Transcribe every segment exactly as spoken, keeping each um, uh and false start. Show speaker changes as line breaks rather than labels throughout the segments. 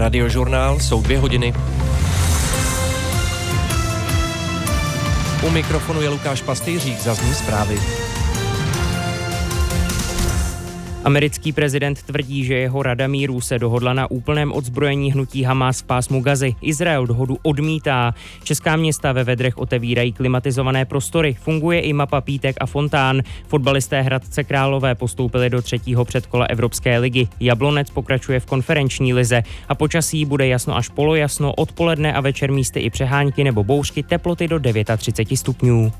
Radiožurnál, jsou dvě hodiny. U mikrofonu je Lukáš Pastýřík, zazní zprávy.
Americký prezident tvrdí, že jeho Rada míru se dohodla na úplném odzbrojení hnutí Hamás v pásmu Gazy. Izrael dohodu odmítá. Česká města ve Vedrech otevírají klimatizované prostory. Funguje i mapa Pítek a Fontán. Fotbalisté Hradce Králové postoupili do třetího předkola Evropské ligy. Jablonec pokračuje v konferenční lize a počasí bude jasno až polojasno, odpoledne a večer místy i přehánky nebo bouřky, teploty do třicet devět stupňů.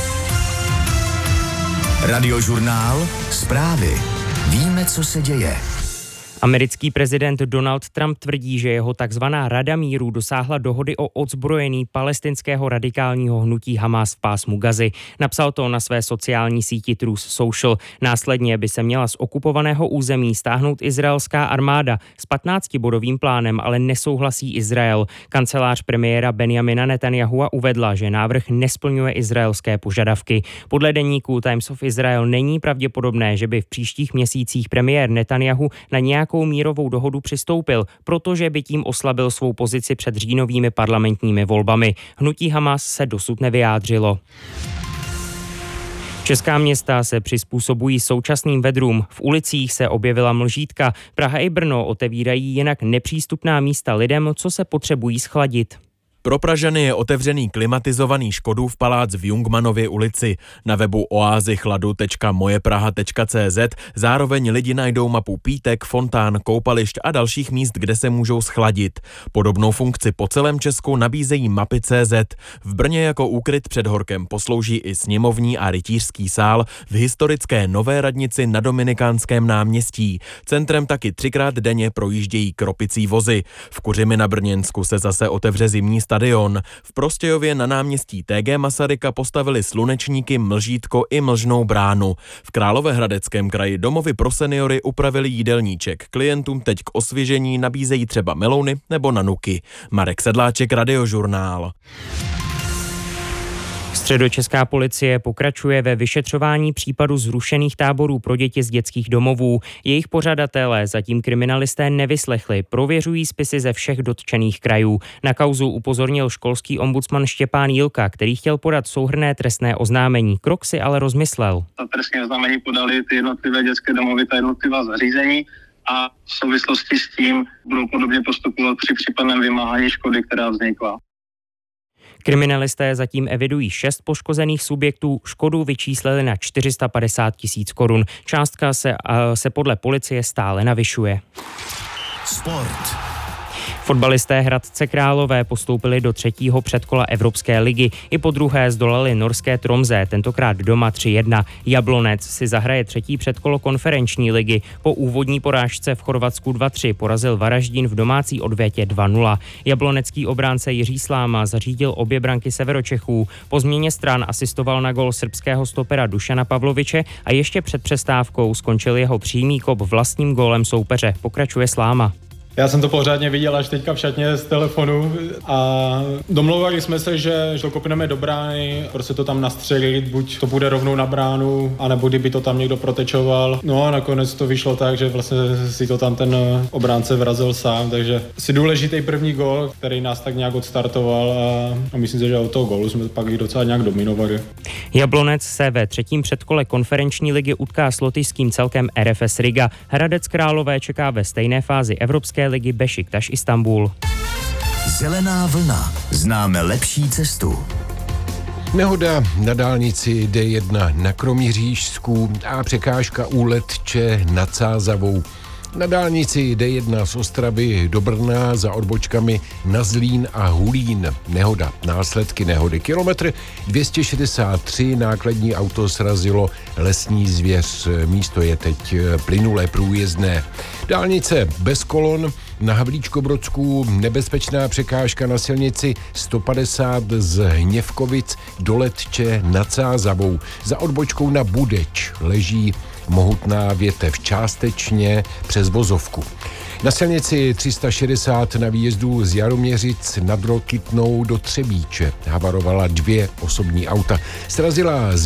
Radiožurnál, zprávy. Víme, co se děje.
Americký prezident Donald Trump tvrdí, že jeho takzvaná Rada míru dosáhla dohody o odzbrojení palestinského radikálního hnutí Hamás v pásmu Gazy. Napsal to na své sociální síti Truth Social. Následně by se měla z okupovaného území stáhnout izraelská armáda s patnáctibodovým plánem, ale nesouhlasí Izrael. Kancelář premiéra Benjamina Netanyahua uvedla, že návrh nesplňuje izraelské požadavky. Podle deníku Times of Israel není pravděpodobné, že by v příštích měsících premiér Netanyahu na nějakou mírovou dohodu přistoupil, protože by tím oslabil svou pozici před říjnovými parlamentními volbami. Hnutí Hamás se dosud nevyjádřilo. Česká města se přizpůsobují současným vedrům. V ulicích se objevila mlžítka. Praha i Brno otevírají jinak nepřístupná místa lidem, co se potřebují schladit.
Pro Pražany je otevřený klimatizovaný Škodův palác v Jungmannově ulici. Na webu oázy chladu tečka mojepraha tečka cé zet zároveň lidi najdou mapu Pítek, Fontán, koupališť a dalších míst, kde se můžou schladit. Podobnou funkci po celém Česku nabízejí mapy tečka cé zet. V Brně jako úkryt před horkem poslouží i sněmovní a rytířský sál v historické Nové radnici na Dominikánském náměstí. Centrem taky třikrát denně projíždějí kropicí vozy. V Kuřimi na Brněnsku se zase otevře zimní stadion. V Prostějově na náměstí té gé Masaryka postavili slunečníky, mlžítko i mlžnou bránu. V Královéhradeckém kraji domovy pro seniory upravili jídelníček. Klientům teď k osvěžení nabízejí třeba melouny nebo nanuky. Marek Sedláček, Radiožurnál.
Středočeská policie pokračuje ve vyšetřování případu zrušených táborů pro děti z dětských domovů. Jejich pořadatelé zatím kriminalisté nevyslechli, prověřují spisy ze všech dotčených krajů. Na kauzu upozornil školský ombudsman Štěpán Jílka, který chtěl podat souhrnné trestné oznámení. Krok si ale rozmyslel.
Ta trestní oznámení podali ty jednotlivé dětské domovy, ta jednotlivá zařízení a v souvislosti s tím budou podobně postupovat při případném vymáhání škody, která vznikla.
Kriminalisté zatím evidují šest poškozených subjektů, škodu vyčíslili na čtyři sta padesát tisíc korun. Částka se, se podle policie stále navyšuje.
Sport.
Fotbalisté Hradce Králové postoupili do třetího předkola Evropské ligy. I po druhé zdolali norské Tromsø, tentokrát doma tři jedna. Jablonec si zahraje třetí předkolo konferenční ligy. Po úvodní porážce v Chorvatsku dva tři porazil Varaždín v domácí odvětě dva nula. Jablonecký obránce Jiří Sláma zařídil obě branky Severočechů. Po změně stran asistoval na gól srbského stopera Dušana Pavloviče a ještě před přestávkou skončil jeho přímý kop vlastním gólem soupeře. Pokračuje Sláma.
Já jsem to pořádně viděl až teďka v šatně z telefonu a domlouvali jsme se, že to kopneme do brány, prostě to tam nastřelit, buď to bude rovnou na bránu, anebo kdyby to tam někdo protečoval. No a nakonec to vyšlo tak, že vlastně si to tam ten obránce vrazil sám, takže si důležitý první gól, který nás tak nějak odstartoval a, a myslím si, že od toho gólu jsme pak i docela nějak dominovali.
Jablonec se ve třetím předkole konferenční ligy utká s lotyšským celkem R F S Riga. Hradec Králové čeká ve stejné fázi Evropské ligy Bešiktaš Istanbul.
Zelená vlna. Známe lepší cestu.
Nehoda na dálnici D jedna na Kroměřížsku a překážka u Letče nad Sázavou. Na dálnici D jedna z Ostravy do Brna za odbočkami na Zlín a Hulín. Nehoda, následky nehody. Kilometr dvě stě šedesát tři, nákladní auto srazilo lesní zvěř. Místo je teď plynulé průjezdné. Dálnice bez kolon, na Havlíčkobrodsku nebezpečná překážka na silnici sto padesát z Hněvkovic do Letče nad Sázavou. Za odbočkou na Budeč leží mohutná větev částečně přes vozovku. Na silnici tři sta šedesát na výjezdu z Jaroměřic nad Rokytnou do Třebíče havarovala dvě osobní auta. Srazila